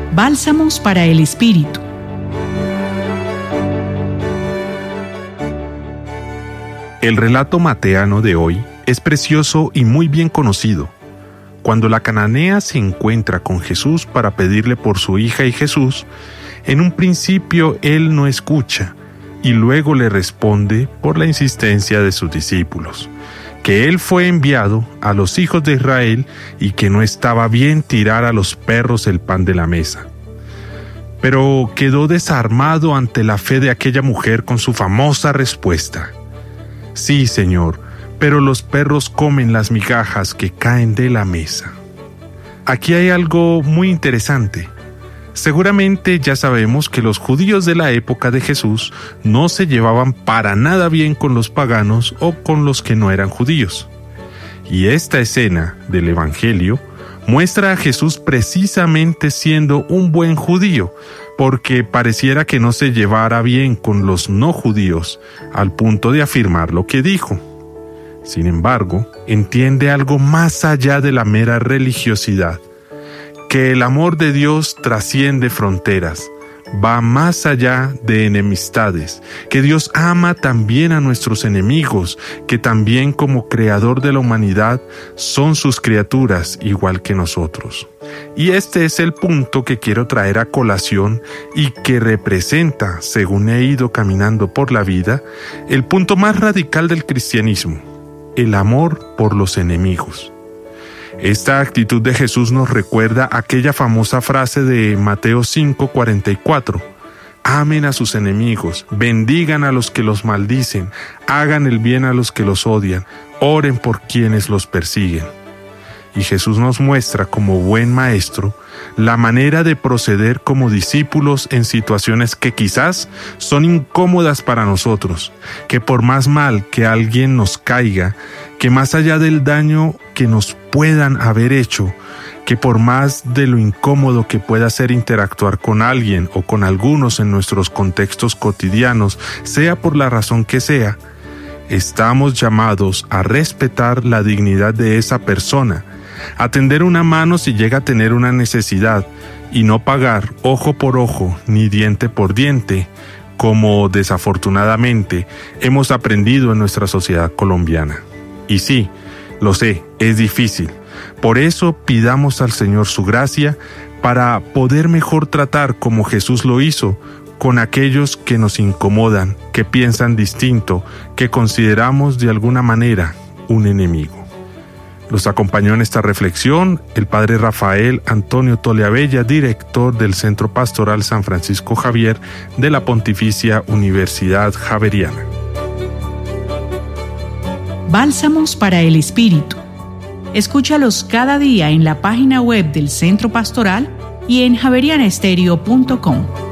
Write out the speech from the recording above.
Bálsamos para el Espíritu. El relato mateano de hoy es precioso y muy bien conocido. Cuando la cananea se encuentra con Jesús para pedirle por su hija y Jesús, en un principio él no escucha y luego le responde por la insistencia de sus discípulos, que él fue enviado a los hijos de Israel y que no estaba bien tirar a los perros el pan de la mesa. Pero quedó desarmado ante la fe de aquella mujer con su famosa respuesta: «Sí, Señor, pero los perros comen las migajas que caen de la mesa». Aquí hay algo muy interesante. Seguramente ya sabemos que los judíos de la época de Jesús no se llevaban para nada bien con los paganos o con los que no eran judíos. Y esta escena del Evangelio muestra a Jesús precisamente siendo un buen judío, porque pareciera que no se llevara bien con los no judíos, al punto de afirmar lo que dijo. Sin embargo, entiende algo más allá de la mera religiosidad, que el amor de Dios trasciende fronteras, va más allá de enemistades, que Dios ama también a nuestros enemigos, que también como creador de la humanidad son sus criaturas igual que nosotros. Y este es el punto que quiero traer a colación y que representa, según he ido caminando por la vida, el punto más radical del cristianismo: el amor por los enemigos. Esta actitud de Jesús nos recuerda aquella famosa frase de Mateo 5:44: «Amen a sus enemigos, bendigan a los que los maldicen, hagan el bien a los que los odian, oren por quienes los persiguen». Y Jesús nos muestra como buen maestro la manera de proceder como discípulos en situaciones que quizás son incómodas para nosotros, que por más mal que alguien nos caiga, que más allá del daño que nos puedan haber hecho, que por más de lo incómodo que pueda ser interactuar con alguien o con algunos en nuestros contextos cotidianos, sea por la razón que sea, estamos llamados a respetar la dignidad de esa persona, a tender una mano si llega a tener una necesidad y no pagar ojo por ojo ni diente por diente, como desafortunadamente hemos aprendido en nuestra sociedad colombiana. Y sí, lo sé, es difícil. Por eso pidamos al Señor su gracia para poder mejor tratar como Jesús lo hizo con aquellos que nos incomodan, que piensan distinto, que consideramos de alguna manera un enemigo. Los acompañó en esta reflexión el padre Rafael Antonio Toliabella, director del Centro Pastoral San Francisco Javier de la Pontificia Universidad Javeriana. Bálsamos para el Espíritu. Escúchalos cada día en la página web del Centro Pastoral y en javerianestereo.com.